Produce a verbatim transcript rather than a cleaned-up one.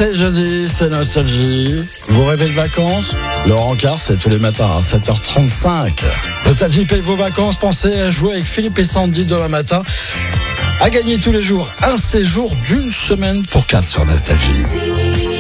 C'est jeudi, c'est Nostalgie. Vous rêvez de vacances? Laurent Carr, c'est tous les matins à sept heures trente-cinq. Nostalgie paye vos vacances. Pensez à jouer avec Philippe et Sandy demain matin. À gagner tous les jours un séjour d'une semaine pour quatre sur Nostalgie.